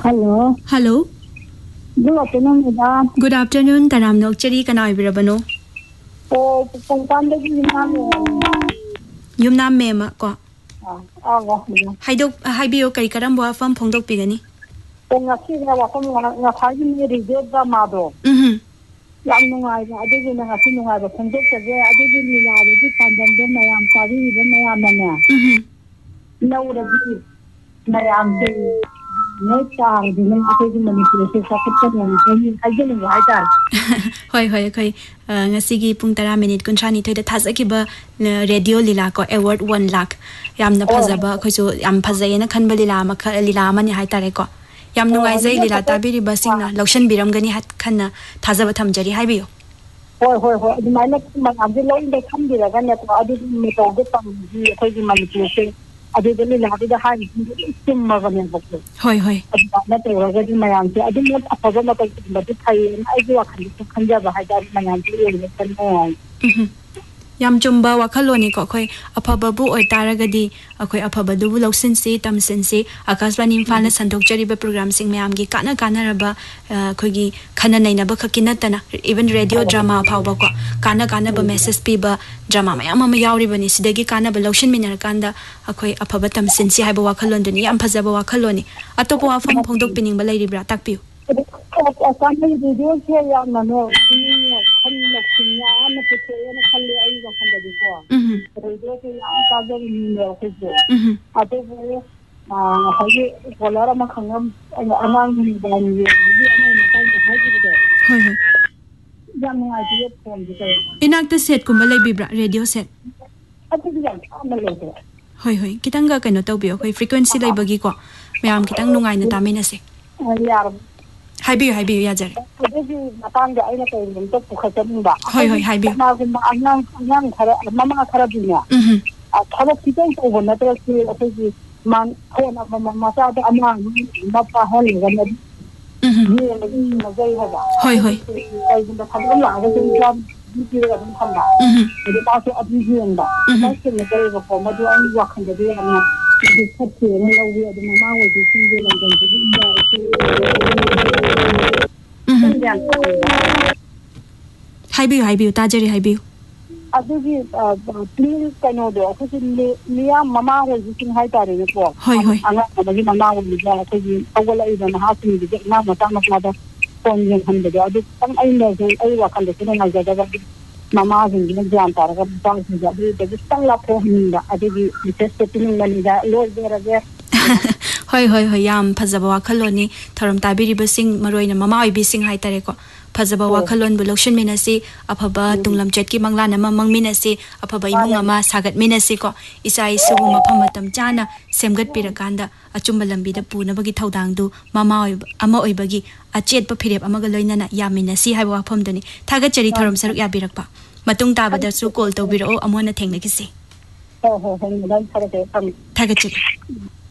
Hello. Hello. Good afternoon, madam. Good afternoon. Taram nokchari kana ibirabano. Oh, pangpan da yumnam. Yumnam mema ko. Ago. Haibiyo kay karambo afam phongdok pigani. Ngasi na wa ko ngasi ni reserve da mado. Yam nungai na adigi na ngasi nungai ba phongdok tege adigi ni la adigi pandam de mayam sabi de mayam na. Naura bi mayam de Neta, di man ako yung manipulasi sa kapatid ng ay din yung haytar. Hoy kay ngasigi pung 10 minute kun chani thoida thazaki ba radio lila ko award 1 lakh yam na phajaba khoisu yam phajai na khanba lila ma lila mani haytare ko yam nungai jai lila tabiri basingna lokshan biram gani hat khanna thajaba thamjari haibiyo. Hoy di man am de loin de khambira ganna to adi mi to de pam ji khoi ji manipulasi adi de lila adi da ha simma ganen bokko. Hoy na te ga di mayam ti adi mo apaga ma ta di thai ai ji wa khanja ba ha da mayam ti le kan no. Yam chumba wakhaloni ko khoi aphababu oi taragadi akhoi aphabadu bu loksin si tamsin si akasbani imphal na sandok chari ba program sing mayam gi kana raba khoi gi khana naina ba khakina tana even radio drama phawba ko kana ba message pi ba drama mayam ma yauri bani sidagi kana ba loksin minar kanda akhoi aphaba tamsin si haiba wakhalon duni yam phajaba wakhaloni atopo afam phongdok pining ba lairi bra takpiu. Kami video siya yang mana ini kan maksudnya anak percaya nak kali ayu akan jadi kuah. Video siya yang tahu ini ni kerja. Ada boleh hari kalau orang makan anak ini dan ini anak makan hari juga. Hoy. Yang mengaji pun juga. Inakta set kumbala bibra radio set. Ada juga amal itu. Hoy kita enggak kena tahu biar hoy frequency lay bagi ko. Mayam kita nungai na tamin na se. Ya. Haibiyo ya jare. Jadi matang dia ini tu untuk bukan ba. Hoy haibiyo. Anang khara mama khara dunia. Khara kita itu benar terus si man kau nak masa ada anang bapa hal kan ni. Ni lagi mazai ada. Hoy. Saya sudah khara lah ada jam di dalam khanda. Jadi pasal abis ni anda. Masih mazai apa madu ani wakhan jadi anak. Jadi satu ni lalu ada mama wajib tinggal dalam jadi indah itu. Haibiyo tajari haibiyo. Adugi please kano do ako niya mama ko sing haitare ni po. Hoy. Ana bagi mama ko bigla ko awala ida na hasin bigla na mata da kon yin hande do adu tang ai na ai wa kan de na ga da mama ko ni jan tar ga tang si ga de tang la po hinda adugi test tin mani da lo dera ge. Hoy yam phajaba wakhaloni tharam tabiri basing maroina mama oi bising haitare ko phajaba wakhalon bu lokshin minasi aphaba tunglam chetki mangla nama mangminasi aphaba imung ama sagat minasi ko isa isu mafam matam chana semgat pirakanda achumba lambi da puna bagi thaudang du mama oi ama oi bagi achet pa phirep amaga loinana yaminasi haiba wafam dani thaga chari tharam saruk ya birakpa matung tabada su call to biro amona thengna kisi ho dan thara de thaga chari